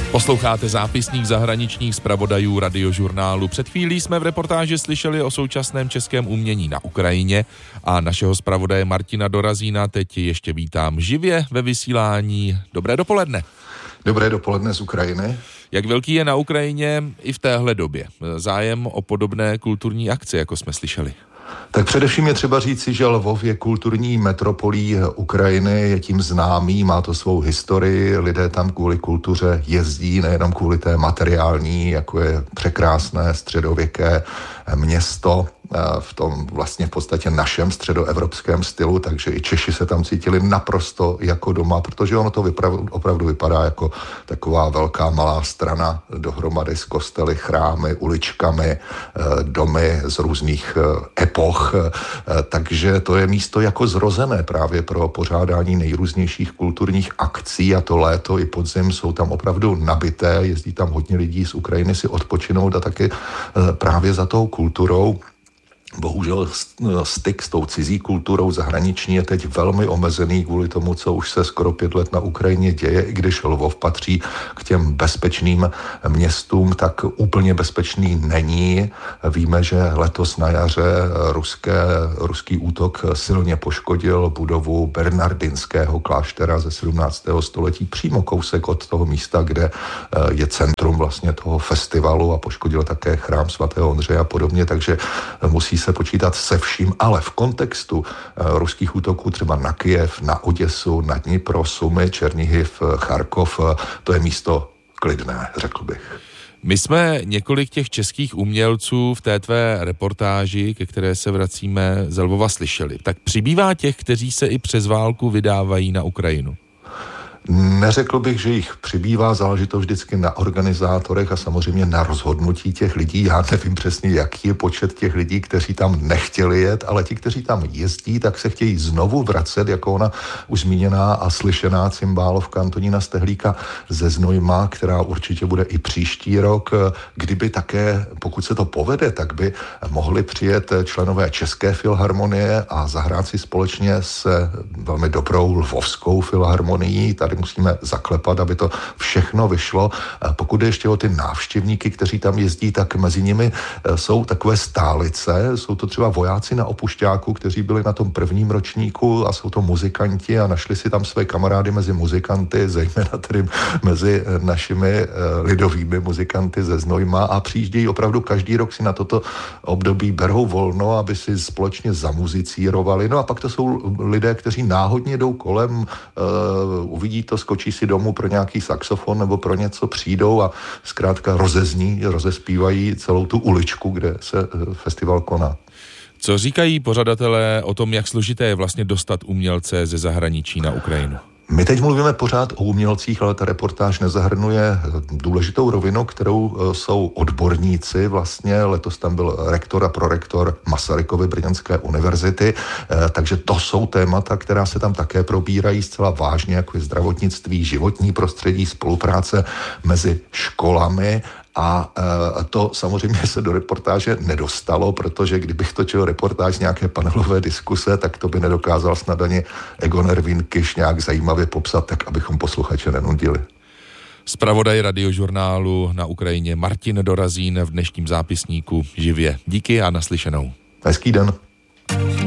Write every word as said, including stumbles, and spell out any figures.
Posloucháte zápisník zahraničních zpravodajů Radiožurnálu. Před chvílí jsme v reportáži slyšeli o současném českém umění na Ukrajině a našeho zpravodaje Martina Dorazína teď ještě vítám živě ve vysílání. Dobré dopoledne. Dobré dopoledne z Ukrajiny. Jak velký je na Ukrajině i v téhle době zájem o podobné kulturní akce, jako jsme slyšeli? Tak především je třeba říci, že Lvov je kulturní metropolí Ukrajiny, je tím známý, má to svou historii, lidé tam kvůli kultuře jezdí, nejenom kvůli té materiální, jako je překrásné středověké město v tom vlastně v podstatě našem středoevropském stylu, takže i Češi se tam cítili naprosto jako doma, protože ono to vyprav, opravdu vypadá jako taková velká malá strana dohromady s kostely, chrámy, uličkami, domy z různých epoch, takže to je místo jako zrozené právě pro pořádání nejrůznějších kulturních akcí a to léto i podzim jsou tam opravdu nabité, jezdí tam hodně lidí z Ukrajiny si odpočinout a taky právě za tou kulturou. Bohužel styk s tou cizí kulturou zahraniční je teď velmi omezený kvůli tomu, co už se skoro pět let na Ukrajině děje, i když Lvov patří k těm bezpečným městům, tak úplně bezpečný není. Víme, že letos na jaře ruské, ruský útok silně poškodil budovu bernardinského kláštera ze sedmnáctého století, přímo kousek od toho místa, kde je centrum vlastně toho festivalu a poškodil také chrám svatého Ondřeje a podobně, takže musí se počítat se vším, ale v kontextu ruských útoků třeba na Kyjev, na Oděsu, na Dnipro, Sumy, Černihiv, Charkov, to je místo klidné, řekl bych. My jsme několik těch českých umělců v té tvé reportáži, ke které se vracíme, z Lvova slyšeli. Tak přibývá těch, kteří se i přes válku vydávají na Ukrajinu? Neřekl bych, že jich přibývá, záleží to vždycky na organizátorech a samozřejmě na rozhodnutí těch lidí. Já nevím přesně, jaký je počet těch lidí, kteří tam nechtěli jet, ale ti, kteří tam jezdí, tak se chtějí znovu vracet, jako ona už zmíněná a slyšená cymbálovka Antonína Stehlíka ze Znojma, která určitě bude i příští rok. Kdyby také, pokud se to povede, tak by mohli přijet členové České filharmonie a zahrát si společně s velmi dobrou Lvovskou filharmonií. Tady musíme zaklepat, aby to všechno vyšlo. Pokud jde ještě o ty návštěvníky, kteří tam jezdí, tak mezi nimi jsou takové stálice. Jsou to třeba vojáci na opušťáku, kteří byli na tom prvním ročníku a jsou to muzikanti a našli si tam své kamarády mezi muzikanty, zejména tedy mezi našimi lidovými muzikanty ze Znojma a přijíždějí opravdu každý rok si na toto období berou volno, aby si společně zamuzicírovali. No a pak to jsou lidé, kteří náhodně jdou kolem, uh, uvidí to, skočí si domů pro nějaký saxofon nebo pro něco přijdou a zkrátka rozezní, rozespívají celou tu uličku, kde se festival koná. Co říkají pořadatelé o tom, jak složité je vlastně dostat umělce ze zahraničí na Ukrajinu? My teď mluvíme pořád o umělcích, ale ta reportáž nezahrnuje důležitou rovinu, kterou jsou odborníci. Vlastně letos tam byl rektor a prorektor Masarykovy brněnské univerzity, takže to jsou témata, která se tam také probírají zcela vážně, jako je zdravotnictví, životní prostředí, spolupráce mezi školami. A to samozřejmě se do reportáže nedostalo, protože kdybych točil reportáž z nějaké panelové diskuse, tak to by nedokázal snad ani Egon Ervin Kiš nějak zajímavě popsat, tak abychom posluchače nenudili. Zpravodaj Radiožurnálu na Ukrajině Martin Dorazín v dnešním zápisníku živě. Díky a naslyšenou. Hezký den.